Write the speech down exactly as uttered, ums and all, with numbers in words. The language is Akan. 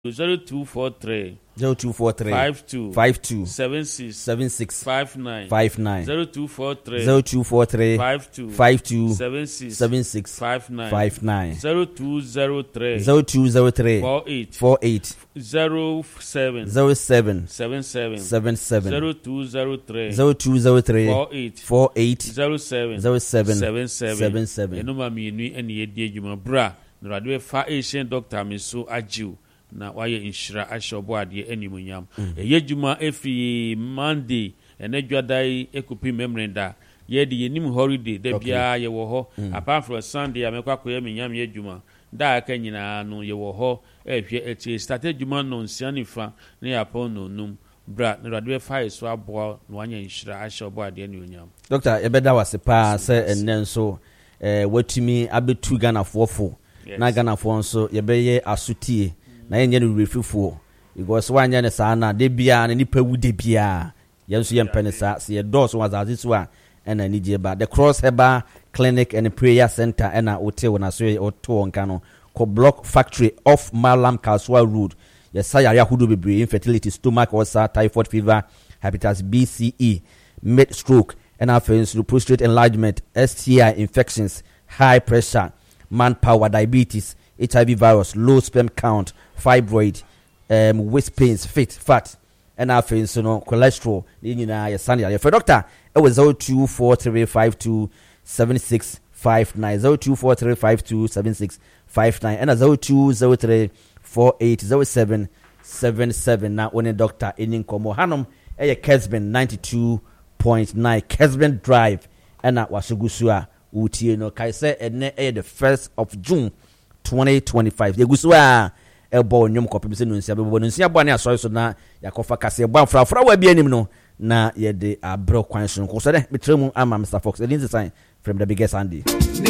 zero two four three zero two four three five two five two seven six seven six five nine five nine zero two four three zero two four three five two five two seven six seven six five nine five nine zero two zero three zero two zero three four eight four eight zero seven zero seven seven seven seven seven zero two zero three zero two zero three four eight four eight zero seven zero seven seven seven seven seven. enoma mienu ene yedi adwuma bra na radwe fa Asian doctor me so agiu na waye inshira ashobo ade animunyam eye adwuma efi Monday enadwadai ekopi memrenda yedi yenim holiday da bia ye wo ho apart from Sunday amekwa koye menyam ye adwuma da aka nyina no ye wo ho ehwe etie start adwuma no nsianifa na yapon no num bra na radwe fa so abo na wanye inshira ashobo ade animunyam. Doctor ebeda wase pa se enen so eh watumi abetu Ghana fofo na Ghana fo nso yebeye asutie na yenye no refifuo because wanya ne saa na de bia na nipa wu de bia yenso yempene saa se ye dose wazazi so a ena ni jeba the Cross Herbal Clinic and Prayer Center ena ote wona so oto nka no ko block factory off Malam Kaswa Road yesaya ya hudu bebre infertility, stomach ulcer, typhoid fever, hepatitis B, C, E, mid stroke and after prostate enlargement, S T I infections, high pressure, manpower, diabetes, H I V virus, low sperm count, fibroid, um, waist pains, fit, fat, and after you know cholesterol. You know, your son, your doctor. It was zero two four three five two seven six five nine zero two four three five two seven six five nine and zero two zero three four eight zero seven seven seven. Now, when a doctor in Inkomo Hanum, a Kesben ninety two point nine Kesben Drive, and that was Gusua. Uti no kaise ene e the first of June twenty twenty-five. Ye gusua e bo nyom kopem se no nsia be bo no nsia bo ne asoy so na yakofa kase bo afra afra wa bia nim no na ye de abro kwan so ko so de betremu ama Mister Fox Elin sign from the biggest Andy.